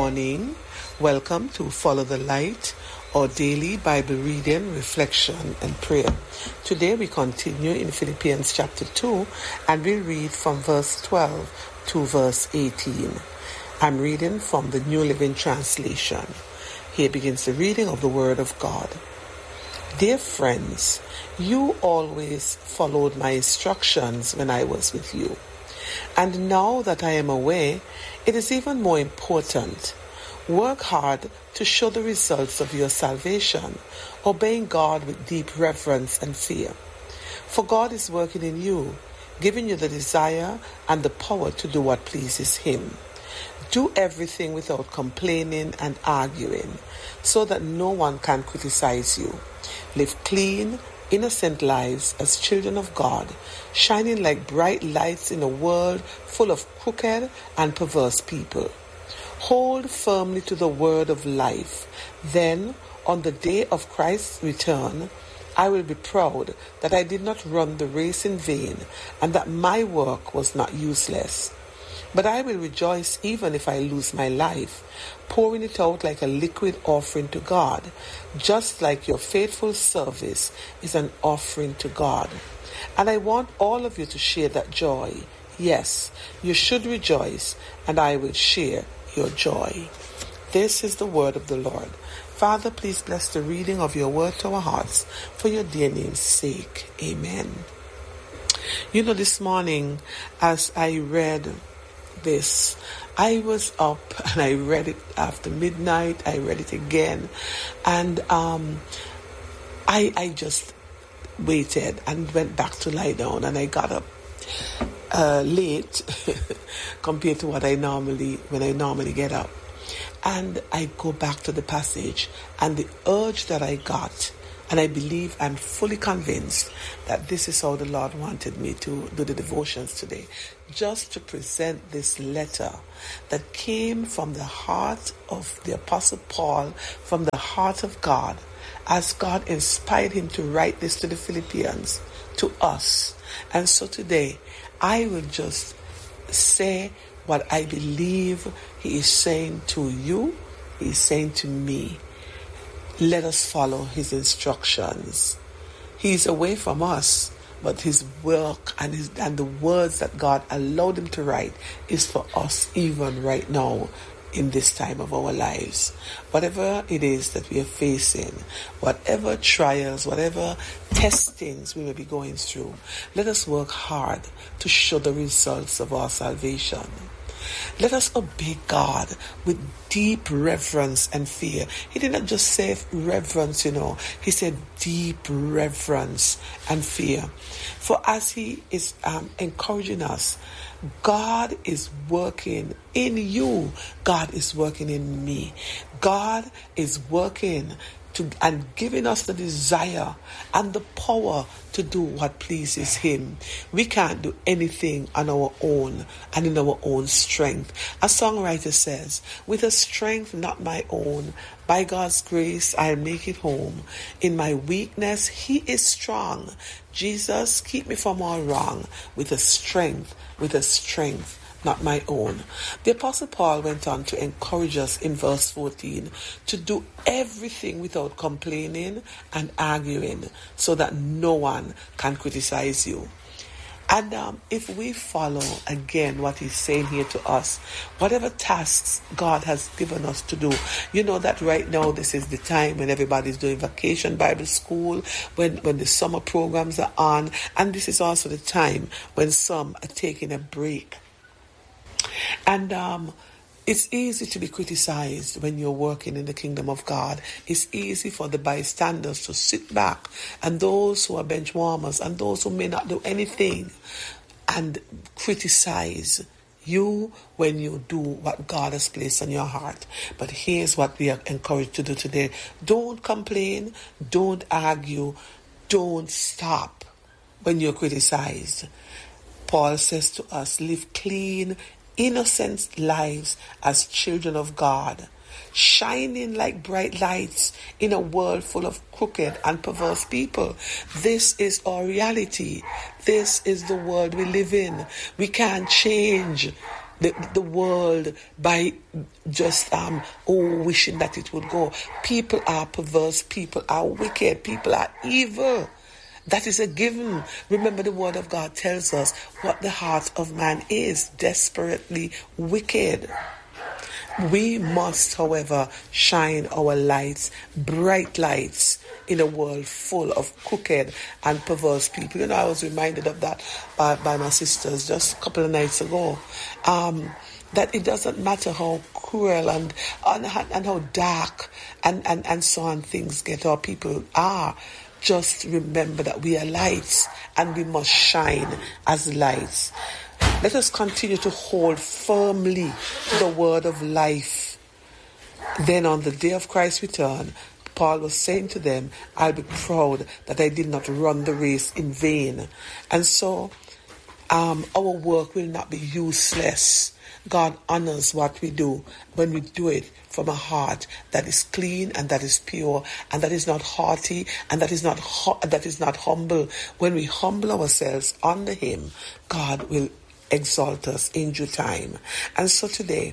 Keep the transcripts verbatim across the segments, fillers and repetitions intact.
morning. Welcome to Follow the Light, our daily Bible reading, reflection, and prayer. Today we continue in Philippians chapter two, and we read from verse twelve to verse eighteen. I'm reading from the New Living Translation. Here begins the reading of the Word of God. Dear friends, you always followed my instructions when I was with you. And now that I am away, it is even more important. Work hard to show the results of your salvation, obeying God with deep reverence and fear. For God is working in you, giving you the desire and the power to do what pleases Him. Do everything without complaining and arguing, so that no one can criticize you. Live clean, innocent lives as children of God, shining like bright lights in a world full of crooked and perverse people. Hold firmly to the word of life. Then, on the day of Christ's return, I will be proud that I did not run the race in vain and that my work was not useless. But I will rejoice even if I lose my life, pouring it out like a liquid offering to God, just like your faithful service is an offering to God. And I want all of you to share that joy. Yes, you should rejoice, and I will share your joy. This is the word of the Lord. Father, please bless the reading of your word to our hearts for your dear name's sake. Amen. You know, this morning, as I read this, I was up and I read it after midnight. I read it again, and um, I I just waited and went back to lie down, and I got up uh, late compared to what I normally when I normally get up, and I go back to the passage, and the urge that I got. And I believe, I'm fully convinced that this is how the Lord wanted me to do the devotions today. Just to present this letter that came from the heart of the Apostle Paul, from the heart of God, as God inspired him to write this to the Philippians, to us. And so today, I will just say what I believe he is saying to you, he is saying to me. Let us follow his instructions. He is away from us, but his work and his and the words that God allowed him to write is for us even right now in this time of our lives. Whatever it is that we are facing, whatever trials, whatever testings we may be going through, let us work hard to show the results of our salvation. Let us obey God with deep reverence and fear. He did not just say reverence, you know. He said deep reverence and fear. For as he is um, encouraging us, God is working in you. God is working in me. God is working to and giving us the desire and the power to do what pleases him. We can't do anything on our own and in our own strength. A songwriter says, with a strength not my own, by God's grace I'll make it home. In my weakness he is strong. Jesus, keep me from all wrong. With a strength, with a strength not my own. The Apostle Paul went on to encourage us in verse fourteen to do everything without complaining and arguing, so that no one can criticize you. And um, if we follow again what he's saying here to us, whatever tasks God has given us to do, you know that right now this is the time when everybody's doing vacation Bible school, when, when the summer programs are on, and this is also the time when some are taking a break. And um, it's easy to be criticized when you're working in the kingdom of God. It's easy for the bystanders to sit back, and those who are bench warmers and those who may not do anything and criticize you when you do what God has placed on your heart. But here's what we are encouraged to do today. Don't complain, don't argue, don't stop when you're criticized. Paul says to us, live clean, innocent lives as children of God, shining like bright lights in a world full of crooked and perverse people. This is our reality. This is the world we live in. We can't change the, the world by just um oh wishing that it would go. People are perverse, people are wicked, people are evil. That is a given. Remember, the word of God tells us what the heart of man is, desperately wicked. We must, however, shine our lights, bright lights, in a world full of crooked and perverse people. You know, I was reminded of that by, by my sisters just a couple of nights ago. Um, that it doesn't matter how cruel and and, and how dark and, and, and so on things get or people are. Just remember that we are lights and we must shine as lights. Let us continue to hold firmly to the word of life. Then on the day of Christ's return, Paul was saying to them, I'll be proud that I did not run the race in vain. And so um, our work will not be useless. God honors what we do when we do it from a heart that is clean and that is pure and that is not haughty and that is not hu- that is not humble. When we humble ourselves under Him, God will exalt us in due time. And so today,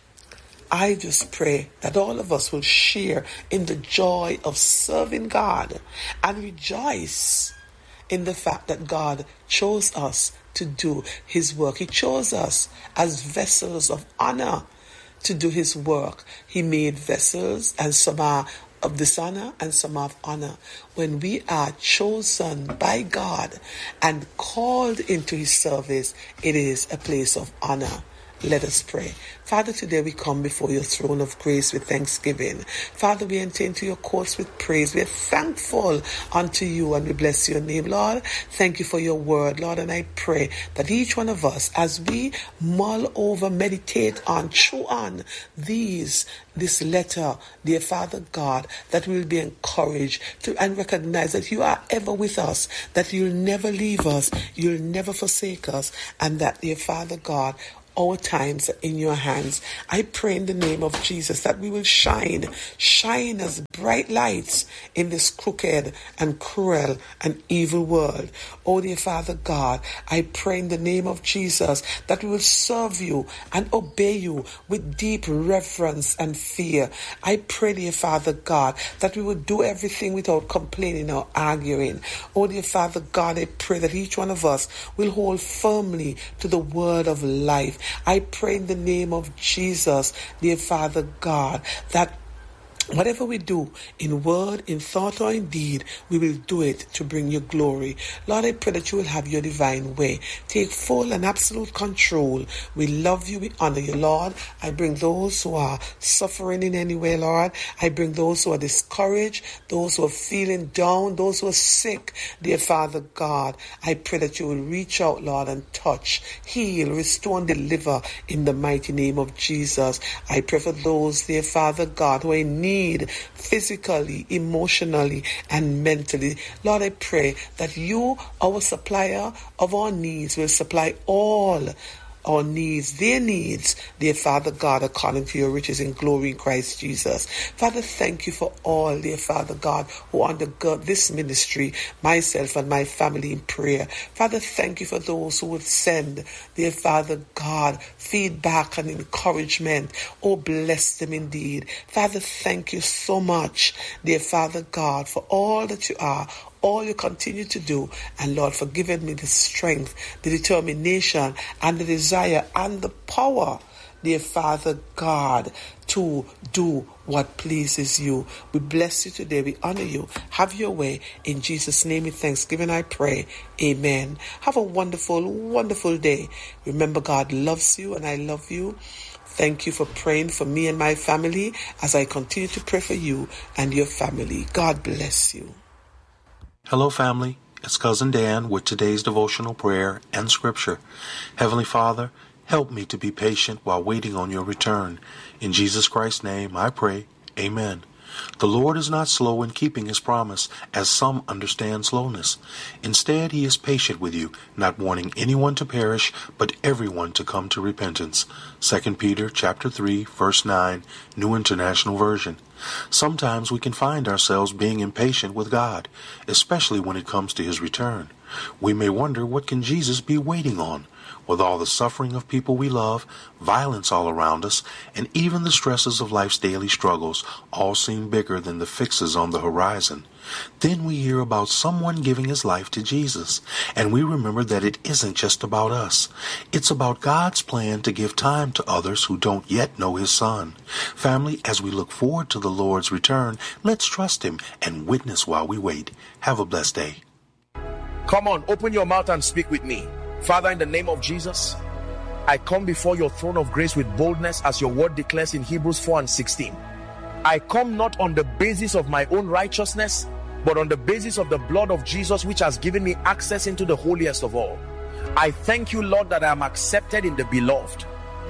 I just pray that all of us will share in the joy of serving God and rejoice in the fact that God chose us to do His work. He chose us as vessels of honor to do His work. He made vessels, and some are of dishonor and some are of honor. When we are chosen by God and called into His service, it is a place of honor. Let us pray. Father, today we come before your throne of grace with thanksgiving. Father, we enter into your courts with praise. We are thankful unto you and we bless your name, Lord. Thank you for your word, Lord, and I pray that each one of us, as we mull over, meditate on, chew on these, this letter, dear Father God, that we will be encouraged to and recognize that you are ever with us, that you'll never leave us, you'll never forsake us, and that, dear Father God, our times are in your hands. I pray in the name of Jesus that we will shine, shine as bright lights in this crooked and cruel and evil world. Oh, dear Father God, I pray in the name of Jesus that we will serve you and obey you with deep reverence and fear. I pray, dear Father God, that we will do everything without complaining or arguing. Oh, dear Father God, I pray that each one of us will hold firmly to the word of life. I pray in the name of Jesus, dear Father God, that whatever we do in word, in thought, or in deed, we will do it to bring you glory. Lord, I pray that you will have your divine way. Take full and absolute control. We love you. We honor you, Lord. I bring those who are suffering in any way, Lord. I bring those who are discouraged, those who are feeling down, those who are sick. Dear Father God, I pray that you will reach out, Lord, and touch, heal, restore, and deliver in the mighty name of Jesus. I pray for those, dear Father God, who are in need physically, emotionally, and mentally. Lord, I pray that you, our supplier of our needs, will supply all our needs, their needs, dear Father God, according to your riches in glory in Christ Jesus. Father, thank you for all, dear Father God, who undergird this ministry, myself and my family in prayer. Father, thank you for those who would send, dear Father God, feedback and encouragement. Oh, bless them indeed. Father, thank you so much, dear Father God, for all that you are, all you continue to do, and Lord, for giving me the strength, the determination, and the desire, and the power, dear Father God, to do what pleases you. We bless you today. We honor you. Have your way. In Jesus' name, with thanksgiving, I pray. Amen. Have a wonderful, wonderful day. Remember, God loves you, and I love you. Thank you for praying for me and my family as I continue to pray for you and your family. God bless you. Hello, family. It's Cousin Dan with today's devotional prayer and scripture. Heavenly Father, help me to be patient while waiting on your return. In Jesus Christ's name, I pray. Amen. The Lord is not slow in keeping his promise, as some understand slowness. Instead, he is patient with you, not wanting anyone to perish, but everyone to come to repentance. Second Peter chapter three, verse nine, New International Version. Sometimes we can find ourselves being impatient with God, especially when it comes to his return. We may wonder, what can Jesus be waiting on? With all the suffering of people we love, violence all around us, and even the stresses of life's daily struggles all seem bigger than the fixes on the horizon, then we hear about someone giving his life to Jesus, and we remember that it isn't just about us. It's about God's plan to give time to others who don't yet know his Son. Family, as we look forward to the Lord's return, let's trust him and witness while we wait. Have a blessed day. Come on, open your mouth and speak with me. Father, in the name of Jesus, I come before your throne of grace with boldness, as your word declares in Hebrews four and sixteen. I come not on the basis of my own righteousness, but on the basis of the blood of Jesus, which has given me access into the holiest of all. I thank you, Lord, that I am accepted in the beloved.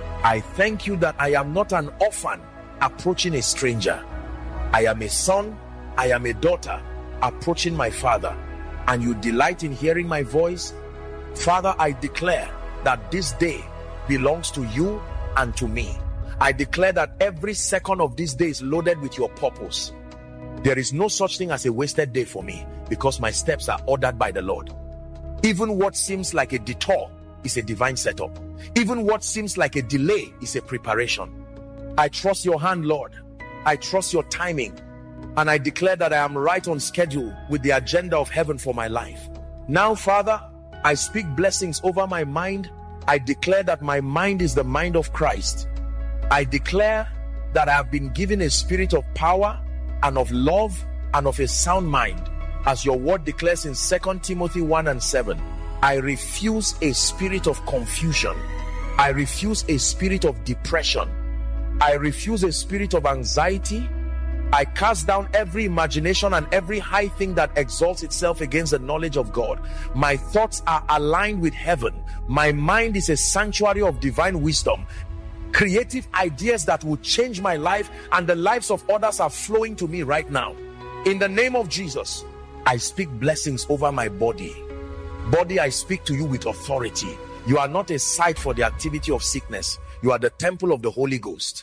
I thank you that I am not an orphan approaching a stranger. I am a son, I am a daughter approaching my Father, and you delight in hearing my voice. Father, I declare that this day belongs to you and to me. I declare that every second of this day is loaded with your purpose. There is no such thing as a wasted day for me, because my steps are ordered by the Lord. Even what seems like a detour is a divine setup. Even what seems like a delay is a preparation. I trust your hand, Lord. I trust your timing. And I declare that I am right on schedule with the agenda of heaven for my life. Now, Father, I speak blessings over my mind. I declare that my mind is the mind of Christ. I declare that I have been given a spirit of power and of love and of a sound mind, as your word declares in Second Timothy one and seven. I refuse a spirit of confusion. I refuse a spirit of depression. I refuse a spirit of anxiety. I cast down every imagination and every high thing that exalts itself against the knowledge of God. My thoughts are aligned with heaven. My mind is a sanctuary of divine wisdom. Creative ideas that will change my life and the lives of others are flowing to me right now. In the name of Jesus, I speak blessings over my body. Body, I speak to you with authority. You are not a site for the activity of sickness. You are the temple of the Holy Ghost.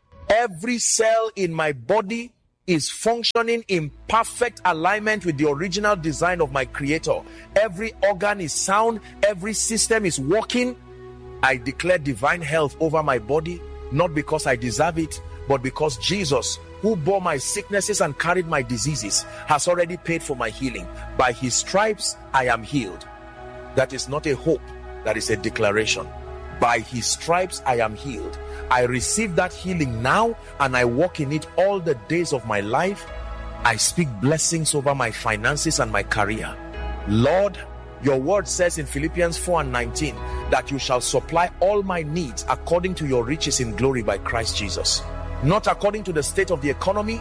Every cell in my body is functioning in perfect alignment with the original design of my Creator. Every organ is sound. Every system is working. I declare divine health over my body, not because I deserve it, but because Jesus, who bore my sicknesses and carried my diseases, has already paid for my healing. By his stripes, I am healed. That is not a hope, that is a declaration. By his stripes, I am healed. I receive that healing now, and I walk in it all the days of my life. I speak blessings over my finances and my career. Lord, your word says in Philippians four and nineteen that you shall supply all my needs according to your riches in glory by Christ Jesus. Not according to the state of the economy,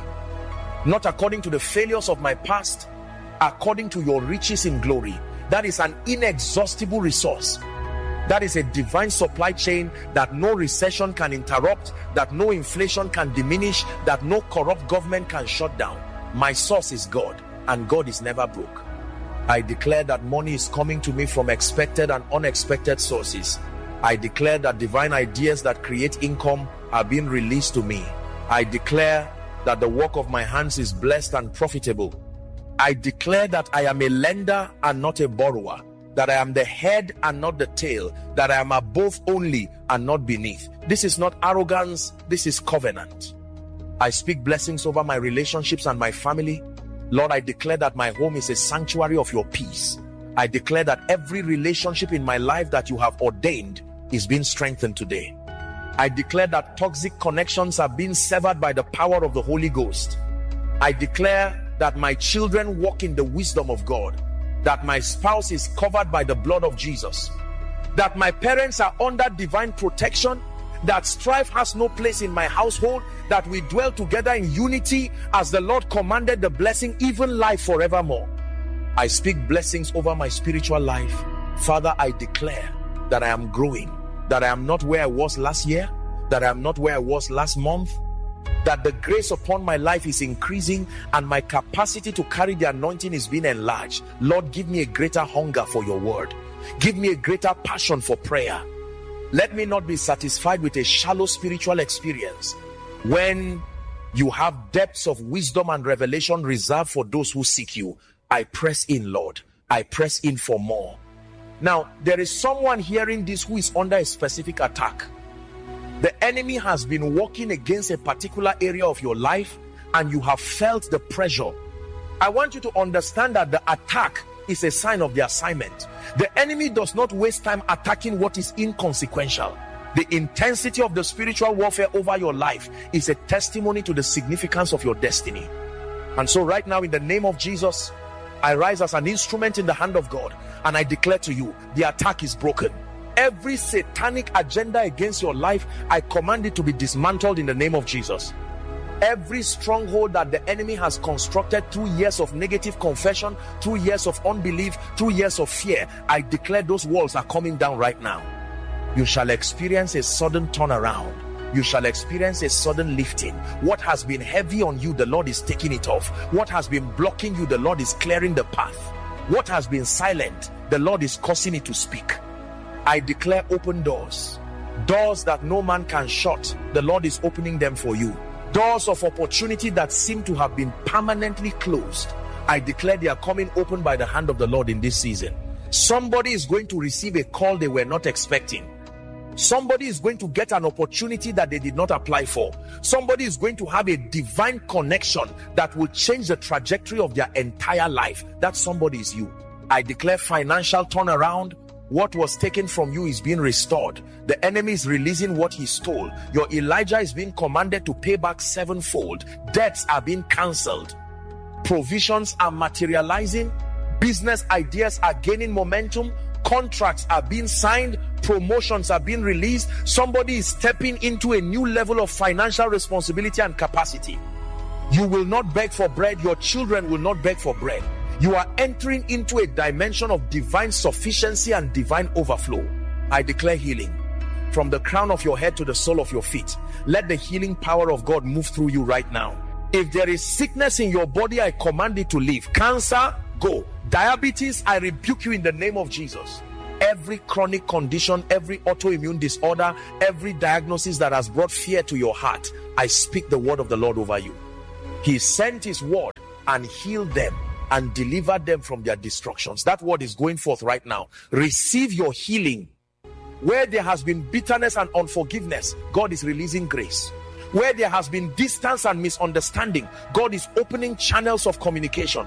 not according to the failures of my past, according to your riches in glory. That is an inexhaustible resource. That is a divine supply chain that no recession can interrupt, that no inflation can diminish, that no corrupt government can shut down. My source is God, and God is never broke. I declare that money is coming to me from expected and unexpected sources. I declare that divine ideas that create income are being released to me. I declare that the work of my hands is blessed and profitable. I declare that I am a lender and not a borrower, that I am the head and not the tail, that I am above only and not beneath. This is not arrogance, this is covenant. I speak blessings over my relationships and my family. Lord, I declare that my home is a sanctuary of your peace. I declare that every relationship in my life that you have ordained is being strengthened today. I declare that toxic connections are being severed by the power of the Holy Ghost. I declare that my children walk in the wisdom of God, that my spouse is covered by the blood of Jesus, that my parents are under divine protection, that strife has no place in my household, that we dwell together in unity as the Lord commanded the blessing, even life forevermore. I speak blessings over my spiritual life. Father, I declare that I am growing, that I am not where I was last year, that I am not where I was last month, that the grace upon my life is increasing and my capacity to carry the anointing is being enlarged. Lord, give me a greater hunger for your word. Give me a greater passion for prayer. Let me not be satisfied with a shallow spiritual experience when you have depths of wisdom and revelation reserved for those who seek you. I press in, Lord. I press in for more. Now, there is someone hearing this who is under a specific attack. The enemy has been working against a particular area of your life, and you have felt the pressure. I want you to understand that the attack is a sign of the assignment. The enemy does not waste time attacking what is inconsequential. The intensity of the spiritual warfare over your life is a testimony to the significance of your destiny. And so right now, in the name of Jesus, I rise as an instrument in the hand of God, and I declare to you, the attack is broken. Every satanic agenda against your life, I command it to be dismantled in the name of Jesus. Every stronghold that the enemy has constructed through years of negative confession, through years of unbelief, through years of fear, I declare those walls are coming down right now. You shall experience a sudden turnaround. You shall experience a sudden lifting. What has been heavy on you, the Lord is taking it off. What has been blocking you, the Lord is clearing the path. What has been silent, the Lord is causing it to speak. I declare open doors. Doors that no man can shut, the Lord is opening them for you. Doors of opportunity that seem to have been permanently closed, I declare they are coming open by the hand of the Lord in this season. Somebody is going to receive a call they were not expecting. Somebody is going to get an opportunity that they did not apply for. Somebody is going to have a divine connection that will change the trajectory of their entire life. That somebody is you. I declare financial turnaround. What was taken from you is being restored. The enemy is releasing what he stole. Your Elijah is being commanded to pay back sevenfold. Debts are being cancelled. Provisions are materializing. Business ideas are gaining momentum. Contracts are being signed. Promotions are being released. Somebody is stepping into a new level of financial responsibility and capacity. You will not beg for bread. Your children will not beg for bread. You are entering into a dimension of divine sufficiency and divine overflow. I declare healing from the crown of your head to the sole of your feet. Let the healing power of God move through you right now. If there is sickness in your body, I command it to leave. Cancer, go. Diabetes, I rebuke you in the name of Jesus. Every chronic condition, every autoimmune disorder, every diagnosis that has brought fear to your heart, I speak the word of the Lord over you. He sent his word and healed them and delivered them from their destructions. That word is going forth right now. Receive your healing. Where there has been bitterness and unforgiveness, God is releasing grace. Where there has been distance and misunderstanding, God is opening channels of communication.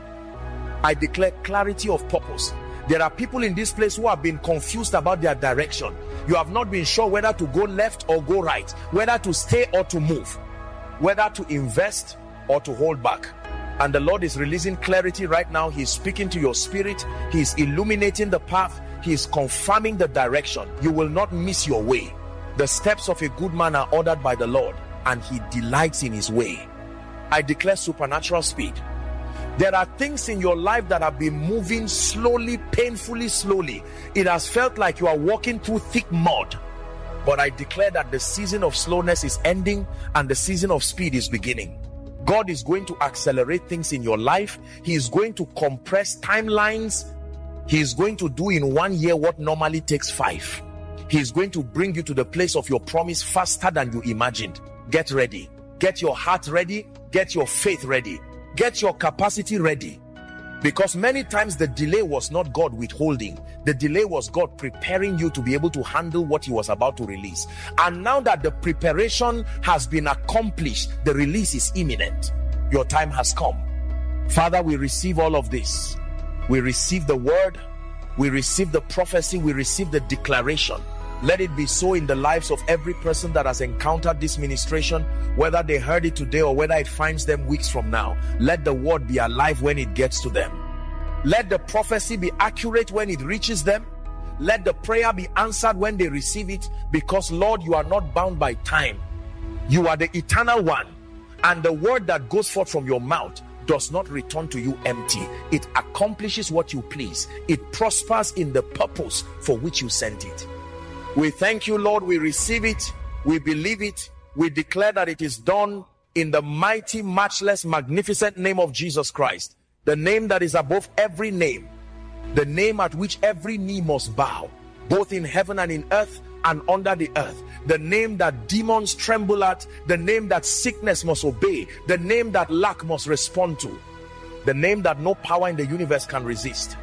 I declare clarity of purpose. There are people in this place who have been confused about their direction. You have not been sure whether to go left or go right, whether to stay or to move, whether to invest or to hold back. And the Lord is releasing clarity right now. He's speaking to your spirit. He's illuminating the path. He's confirming the direction. You will not miss your way. The steps of a good man are ordered by the Lord, and he delights in his way. I declare supernatural speed. There are things in your life that have been moving slowly, painfully slowly. It has felt like you are walking through thick mud. But I declare that the season of slowness is ending and the season of speed is beginning. God is going to accelerate things in your life. He is going to compress timelines. He is going to do in one year what normally takes five. He is going to bring you to the place of your promise faster than you imagined. Get ready. Get your heart ready. Get your faith ready. Get your capacity ready. Because many times the delay was not God withholding. The delay was God preparing you to be able to handle what he was about to release. And now that the preparation has been accomplished, the release is imminent. Your time has come. Father, we receive all of this. We receive the word. We receive the prophecy. We receive the declaration. Let it be so in the lives of every person that has encountered this ministration, whether they heard it today or whether it finds them weeks from now. Let the word be alive when it gets to them. Let the prophecy be accurate when it reaches them. Let the prayer be answered when they receive it, because Lord, you are not bound by time. You are the eternal one, and the word that goes forth from your mouth does not return to you empty. It accomplishes what you please. It prospers in the purpose for which you sent it. We thank you, Lord. We receive it. We believe it. We declare that it is done in the mighty, matchless, magnificent name of Jesus Christ. The name that is above every name. The name at which every knee must bow, both in heaven and in earth and under the earth. The name that demons tremble at. The name that sickness must obey. The name that lack must respond to. The name that no power in the universe can resist.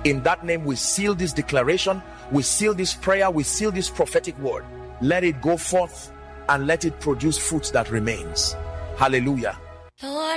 In that name, we seal this declaration, we seal this prayer, we seal this prophetic word. Let it go forth and let it produce fruits that remains. Hallelujah.